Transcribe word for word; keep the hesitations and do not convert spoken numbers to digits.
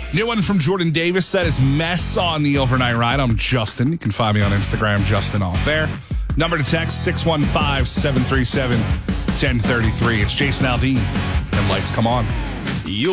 New one from Jordan Davis. That is Mess on the Overnight Ride. I'm Justin. You can find me on Instagram, Justin Off Air. Number to text, six one five, seven three seven, one zero three three. It's Jason Aldean, and lights come on. You